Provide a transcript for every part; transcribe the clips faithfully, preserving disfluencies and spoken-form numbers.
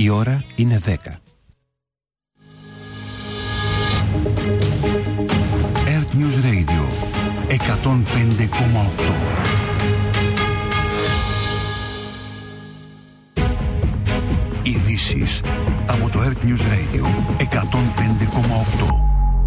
Η ώρα είναι δέκα. Earth News Radio εκατόν πέντε κόμμα οκτώ. Ειδήσεις από το Earth News Radio εκατόν πέντε κόμμα οκτώ.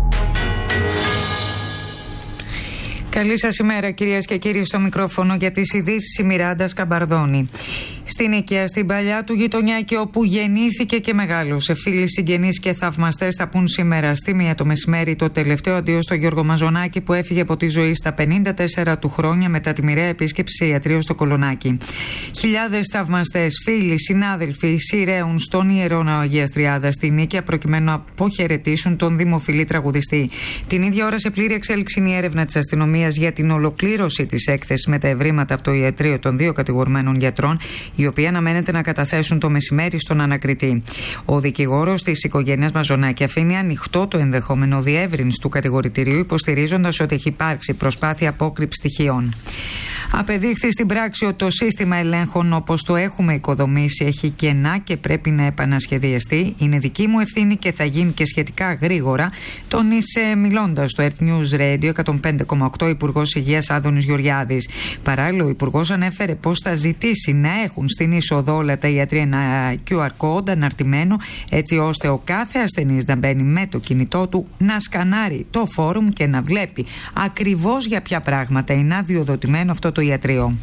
Καλή σας ημέρα, κυρίες και κύριοι, στο μικρόφωνο για τις ειδήσεις η Μιράντα Σκαμπαρδόνη. Στην οικία, στην παλιά του γειτονιά και όπου γεννήθηκε και μεγάλωσε, φίλοι, συγγενείς και θαυμαστές θα πούν σήμερα στη μία το μεσημέρι το τελευταίο αντίο στο Γιώργο Μαζονάκη, που έφυγε από τη ζωή στα πενήντα τέσσερα του χρόνια μετά τη μοιραία επίσκεψη σε ιατρείο στο Κολονάκι. Χιλιάδες θαυμαστές, φίλοι, συνάδελφοι σειραίουν στον Ιερό Ναό Αγίας Τριάδας στην Νίκαια προκειμένου να αποχαιρετήσουν τον δημοφιλή τραγουδιστή. Την ίδια ώρα, σε πλήρη εξέλιξη είναι η έρευνα της αστυνομίας για την ολοκλήρωση της έκθεσης με τα ευρήματα από το ιατρείο των δύο κατηγορουμένων γιατρών, οι οποίοι αναμένεται να καταθέσουν το μεσημέρι στον ανακριτή. Ο δικηγόρος της οικογένειας Μαζονάκη αφήνει ανοιχτό το ενδεχόμενο διεύρυνση του κατηγορητηρίου, υποστηρίζοντας ότι έχει υπάρξει προσπάθεια απόκρυψης στοιχείων. Απεδείχθη στην πράξη ότι το σύστημα ελέγχων, όπως το έχουμε οικοδομήσει, έχει κενά και πρέπει να επανασχεδιαστεί. Είναι δική μου ευθύνη και θα γίνει και σχετικά γρήγορα, τόνισε μιλώντας στο Earth News Radio εκατόν πέντε κόμμα οκτώ Υπουργός Υγείας Άδωνης Γεωργιάδης. Παράλληλα, ο Υπουργός ανέφερε πως θα ζητήσει να έχουν στην είσοδο όλα τα ιατρία ένα κιου αρ code αναρτημένο, έτσι ώστε ο κάθε ασθενής να μπαίνει με το κινητό του, να σκανάρει το φόρουμ και να βλέπει ακριβώς για ποια πράγματα είναι αδειοδοτημένο αυτό το ιατρείο.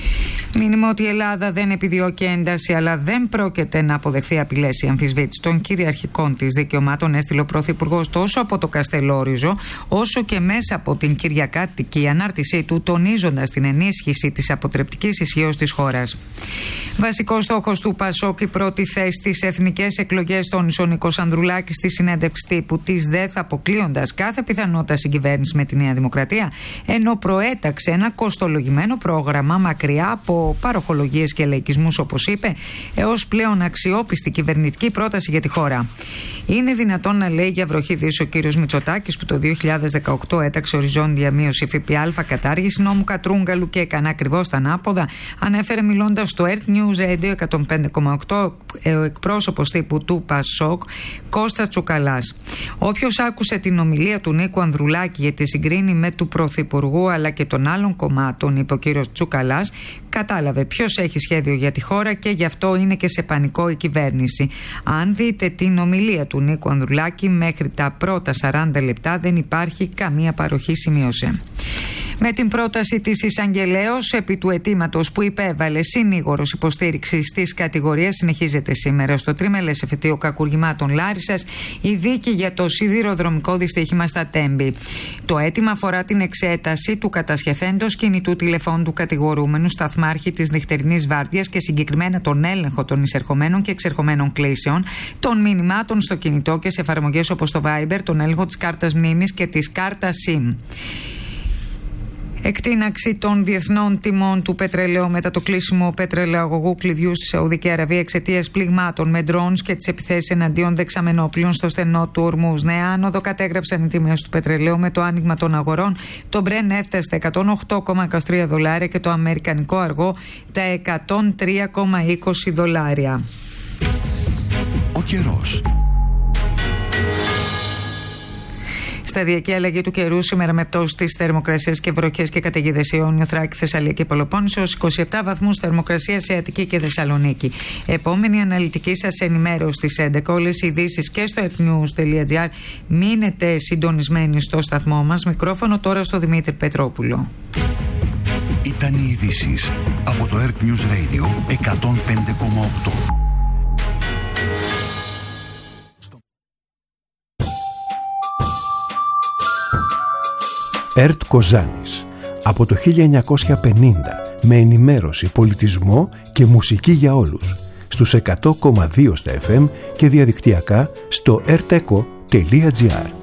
Μήνυμα ότι η Ελλάδα δεν επιδιώκει ένταση, αλλά δεν πρόκειται να αποδεχθεί απειλές ή αμφισβήτηση των κυριαρχικών της δικαιωμάτων, έστειλε ο Πρωθυπουργός τόσο από το Καστελόριζο, όσο και μέσα από την κυριακάτικη ανάρτησή του, τονίζοντας την ενίσχυση της αποτρεπτικής ισχύως της χώρας. Βασικός στόχος του ΠΑΣΟΚ, η πρώτη θέση στις εθνικές εκλογές, τόνισε ο Νίκος Ανδρουλάκης στη συνέντευξη τύπου της ΔΕΘ, αποκλείοντας κάθε πιθανότητα συγκυβέρνηση με τη Νέα Δημοκρατία, ενώ προέταξε ένα κοστολογημένο πρόγραμμα μακριά από παροχολογίες και λαϊκισμούς, όπως είπε, έως πλέον αξιόπιστη κυβερνητική πρόταση για τη χώρα. Είναι δυνατόν να λέει για βροχή δύση ο κύριος Μητσοτάκης, που το δύο χιλιάδες δεκαοκτώ έταξε οριζόντια μείωση ΦΠΑ, κατάργηση νόμου Κατρούγκαλου και έκανε ακριβώς τα ανάποδα, ανέφερε μιλώντας στο Earth News Radio εκατόν πέντε κόμμα οκτώ ο εκπρόσωπος τύπου του ΠΑΣΟΚ, Κώστας Τσουκαλάς. Όποιος άκουσε την ομιλία του Νίκου Ανδρουλάκη για τη συγκρίνη με του Πρωθυπουργού αλλά και των άλλων κομμάτων, είπε ο κύριος Τσουκαλάς, κατάλαβε ποιος έχει σχέδιο για τη χώρα και γι' αυτό είναι και σε πανικό η κυβέρνηση. Αν δείτε την ομιλία του Νίκου Ανδρουλάκη, μέχρι τα πρώτα σαράντα λεπτά δεν υπάρχει καμία παροχή, σημείωσε. Με την πρόταση της εισαγγελέως επί του αιτήματος που υπέβαλε συνήγορος υποστήριξης στις κατηγορίες, συνεχίζεται σήμερα στο τριμελές εφετείο κακουργημάτων Λάρισσας η δίκη για το σιδηροδρομικό δυστύχημα στα Τέμπη. Το αίτημα αφορά την εξέταση του κατασχεθέντος κινητού τηλεφώνου του κατηγορούμενου σταθμάρχη της νυχτερινής βάρδιας και συγκεκριμένα τον έλεγχο των εισερχομένων και εξερχομένων κλήσεων, των μηνυμάτων στο κινητό και σε εφαρμογές όπως το Viber, τον έλεγχο της κάρτας μνήμης και της κάρτας SIM. Εκτείναξη των διεθνών τιμών του πετρελαίου μετά το κλείσιμο πετρελαιοαγωγού κλειδιού στη Σαουδική Αραβία εξαιτίας πληγμάτων με ντρόουνς και τις επιθέσεις εναντίον δεξαμενόπλων στο στενό του Ορμούζ. Νέα άνοδο κατέγραψαν οι τιμές του πετρελαίου με το άνοιγμα των αγορών. Το Brent έφτασε στα εκατόν οκτώ κόμμα είκοσι τρία δολάρια και το αμερικανικό αργό τα εκατόν τρία κόμμα είκοσι δολάρια. Ο καιρός. Σταδιακή αλλαγή του καιρού σήμερα με πτώση της θερμοκρασίας και βροχές και καταιγίδες σε Ιόνιο, Θράκη, Θεσσαλία και Πελοπόννησο, είκοσι επτά βαθμούς θερμοκρασία σε Αττική και Θεσσαλονίκη. Επόμενη αναλυτική σας ενημέρωση στις έντεκα. Όλες οι ειδήσεις και στο earthnews τελεία gr. Μείνετε συντονισμένοι στο σταθμό μας. Μικρόφωνο τώρα στο Δημήτρη Πετρόπουλο. Ήταν οι ειδήσεις από το Earth News Radio εκατόν πέντε κόμμα οκτώ. ΕΡΤ Κοζάνης. Από το χίλια εννιακόσια πενήντα με ενημέρωση, πολιτισμό και μουσική για όλους. Στους εκατό κόμμα δύο στα εφ εμ και διαδικτυακά στο ερτεκο τελεία τζι άρ.